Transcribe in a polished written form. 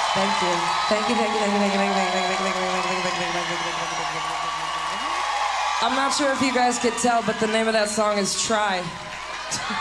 Thank you. Thank you, thank you, thank you, thank you, thank you, thank you, thank you, thank you, I'm not sure if you guys could tell, but the name of that song is Try.